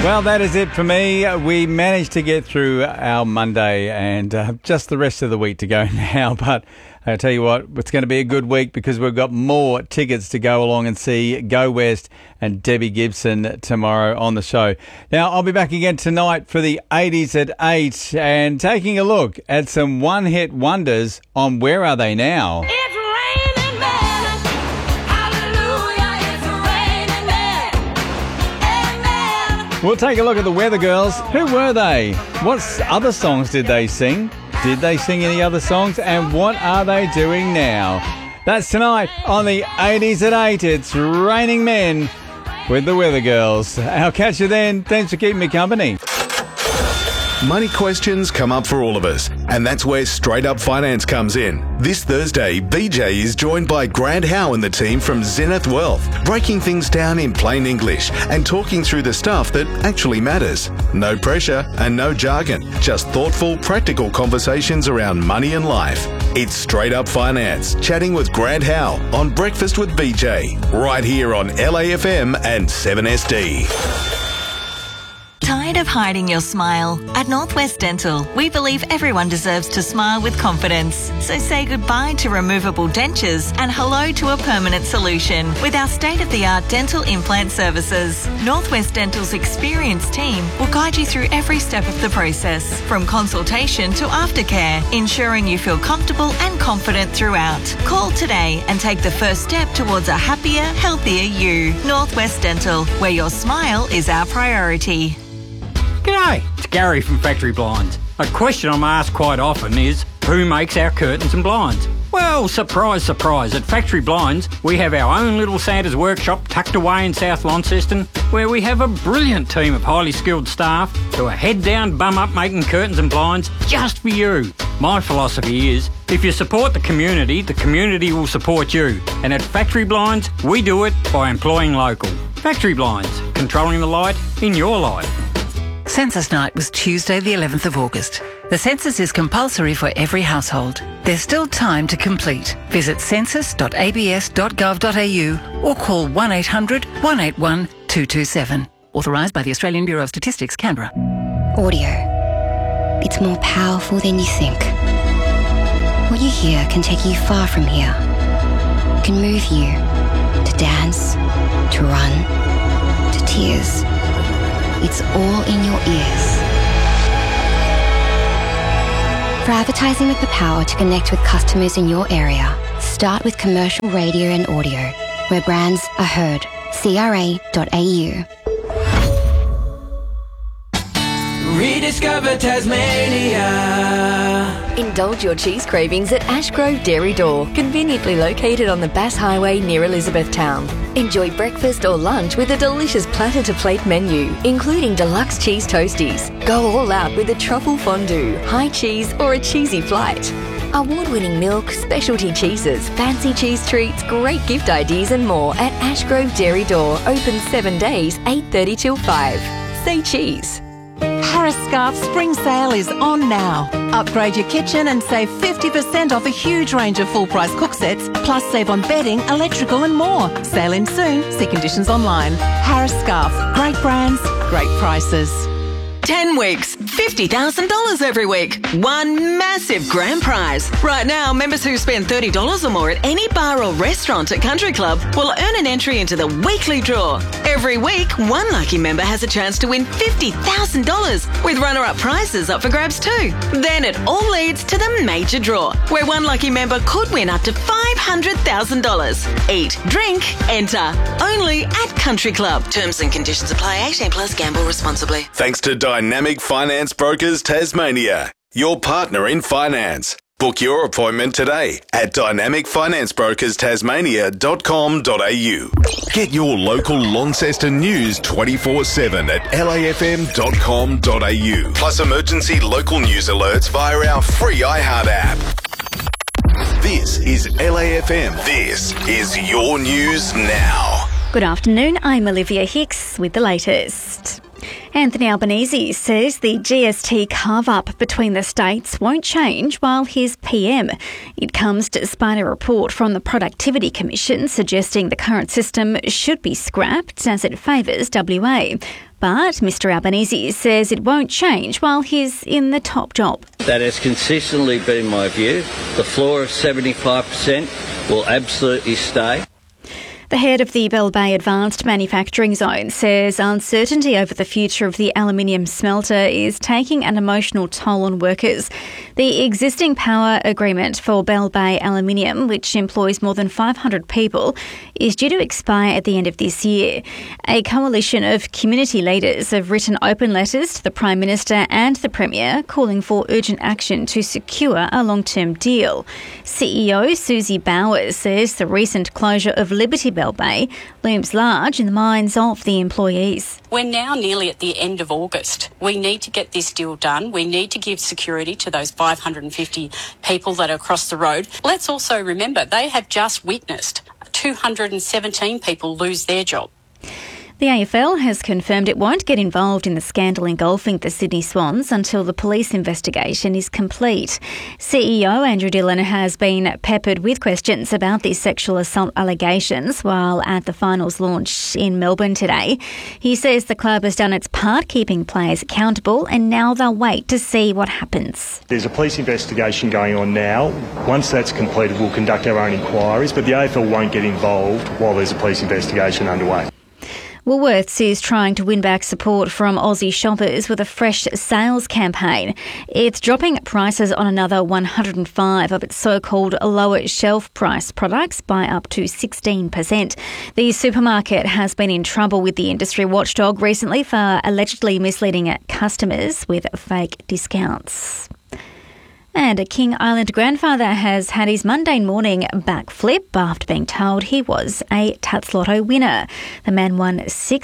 Well, that is it for me. We managed to get through our Monday and just the rest of the week to go now. But I tell you what, it's going to be a good week because we've got more tickets to go along and see Go West and Debbie Gibson tomorrow on the show. Now, I'll be back again tonight for the 80s at 8 and taking a look at some one-hit wonders on Where Are They Now? It's raining men. Hallelujah, it's raining men. Amen. We'll take a look at the Weather Girls. Who were they? What other songs did they sing? Did they sing any other songs? And what are they doing now? That's tonight on the 80s at 8. It's Raining Men with the Weather Girls. I'll catch you then. Thanks for keeping me company. Money questions come up for all of us, and that's where Straight Up Finance comes in. This Thursday, BJ is joined by Grant Howe and the team from Zenith Wealth, breaking things down in plain English and talking through the stuff that actually matters. No pressure and no jargon, just thoughtful, practical conversations around money and life. It's Straight Up Finance, chatting with Grant Howe on Breakfast with BJ, right here on LAFM and 7SD. Tired of hiding your smile? At Northwest Dental, we believe everyone deserves to smile with confidence. So say goodbye to removable dentures and hello to a permanent solution with our state-of-the-art dental implant services. Northwest Dental's experienced team will guide you through every step of the process, from consultation to aftercare, ensuring you feel comfortable and confident throughout. Call today and take the first step towards a happier, healthier you. Northwest Dental, where your smile is our priority. G'day, it's Gary from Factory Blinds. A question I'm asked quite often is, who makes our curtains and blinds? Well, surprise, surprise, at Factory Blinds, we have our own little Santa's workshop tucked away in South Launceston, where we have a brilliant team of highly skilled staff who are head down, bum up making curtains and blinds just for you. My philosophy is, if you support the community will support you. And at Factory Blinds, we do it by employing local. Factory Blinds, controlling the light in your life. Census night was Tuesday the 11th of August. The census is compulsory for every household. There's still time to complete. Visit census.abs.gov.au or call 1800 181 227. Authorised by the Australian Bureau of Statistics, Canberra. Audio. It's more powerful than you think. What you hear can take you far from here. It can move you to dance, to run, to tears. It's all in your ears. For advertising with the power to connect with customers in your area, start with commercial radio and audio, where brands are heard. CRA.au. Rediscover Tasmania. Indulge your cheese cravings at Ashgrove Dairy Door, conveniently located on the Bass Highway near Elizabethtown. Enjoy breakfast or lunch with a delicious platter-to-plate menu, including deluxe cheese toasties. Go all out with a truffle fondue, high cheese or a cheesy flight. Award-winning milk, specialty cheeses, fancy cheese treats, great gift ideas and more at Ashgrove Dairy Door, open 7 days, 8:30 till 5. Say cheese. Harris Scarf Spring Sale is on now. Upgrade your kitchen and save 50% off a huge range of full-price cook sets, plus save on bedding, electrical and more. Sale in soon. See conditions online. Harris Scarf. Great brands, great prices. 10 weeks, $50,000 every week. One massive grand prize. Right now, members who spend $30 or more at any bar or restaurant at Country Club will earn an entry into the weekly draw. Every week, one lucky member has a chance to win $50,000 with runner-up prizes up for grabs too. Then it all leads to the major draw, where one lucky member could win up to $500,000. Eat, drink, enter. Only at Country Club. Terms and conditions apply. 18 plus. Gamble responsibly. Thanks to Dynamic Finance Brokers Tasmania, your partner in finance. Book your appointment today at dynamicfinanceBrokersTasmania.com.au. Get your local Launceston news 24/7 at lafm.com.au. Plus emergency local news alerts via our free iHeart app. This is LAFM. This is your news now. Good afternoon, I'm Olivia Hicks with the latest. Anthony Albanese says the GST carve-up between the states won't change while he's PM. It comes despite a report from the Productivity Commission suggesting the current system should be scrapped as it favours WA. But Mr Albanese says it won't change while he's in the top job. That has consistently been my view. The floor of 75% will absolutely stay. The head of the Bell Bay Advanced Manufacturing Zone says uncertainty over the future of the aluminium smelter is taking an emotional toll on workers. The existing power agreement for Bell Bay Aluminium, which employs more than 500 people, is due to expire at the end of this year. A coalition of community leaders have written open letters to the Prime Minister and the Premier calling for urgent action to secure a long-term deal. CEO Susie Bowers says the recent closure of Liberty Bell Bay looms large in the minds of the employees. We're now nearly at the end of August. We need to get this deal done. We need to give security to those 550 people that are across the road. Let's also remember they have just witnessed 217 people lose their job. The AFL has confirmed it won't get involved in the scandal engulfing the Sydney Swans until the police investigation is complete. CEO Andrew Dillon has been peppered with questions about these sexual assault allegations while at the finals launch in Melbourne today. He says the club has done its part keeping players accountable and now they'll wait to see what happens. There's a police investigation going on now. Once that's completed, we'll conduct our own inquiries, but the AFL won't get involved while there's a police investigation underway. Woolworths is trying to win back support from Aussie shoppers with a fresh sales campaign. It's dropping prices on another 105 of its so-called lower shelf price products by up to 16%. The supermarket has been in trouble with the industry watchdog recently for allegedly misleading customers with fake discounts. And a King Island grandfather has had his mundane morning backflip after being told he was a Tats Lotto winner. The man won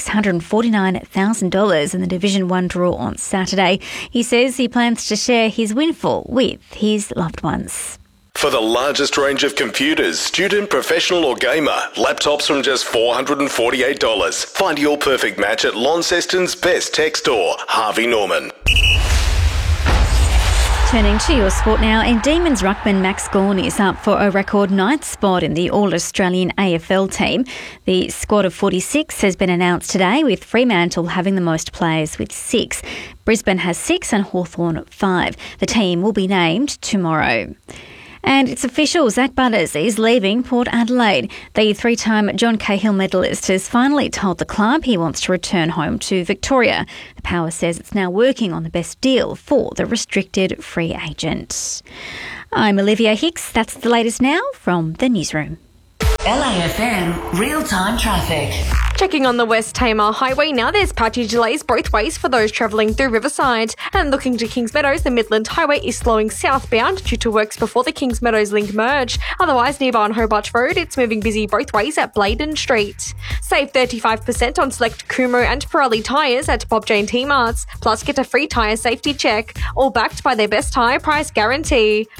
$649,000 in the Division 1 draw on Saturday. He says he plans to share his windfall with his loved ones. For the largest range of computers, student, professional or gamer, laptops from just $448. Find your perfect match at Launceston's best tech store, Harvey Norman. Turning to your sport now, and Demons ruckman Max Gawn is up for a record 9th spot in the All-Australian AFL team. The squad of 46 has been announced today, with Fremantle having the most players with 6. Brisbane has 6 and Hawthorn 5. The team will be named tomorrow. And it's official, Zach Butters is leaving Port Adelaide. The 3-time John Cahill medalist has finally told the club he wants to return home to Victoria. The Power says it's now working on the best deal for the restricted free agent. I'm Olivia Hicks. That's the latest now from the newsroom. LAFM real-time traffic. Checking on the West Tamar Highway now, there's patchy delays both ways for those travelling through Riverside. And looking to Kings Meadows, the Midland Highway is slowing southbound due to works before the Kings Meadows link merge. Otherwise, nearby on Hobart Road, it's moving busy both ways at Bladen Street. Save 35% on select Kumho and Pirelli tyres at Bob Jane T-Marts. Plus, get a free tyre safety check, all backed by their best tyre price guarantee.